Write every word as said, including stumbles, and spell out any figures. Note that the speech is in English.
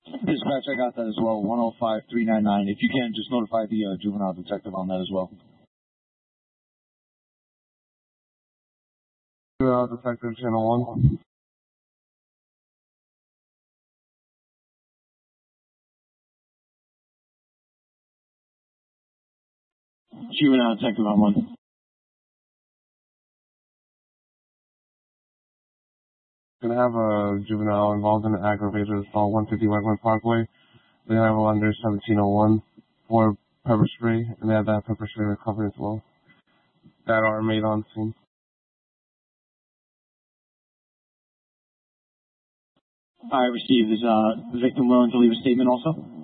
Dispatch, I got that as well, one oh five three nine nine. If you can, just notify the uh, juvenile detective on that as well. Juvenile detective, channel one. Juvenile detective on one. Gonna have a juvenile involved in an aggravated assault, one fifty Wegmans Parkway. They have a under seventeen oh one for pepper spray, and they have that pepper spray recovered as well. That are made on scene. I received. Is uh, the victim willing to leave a statement also?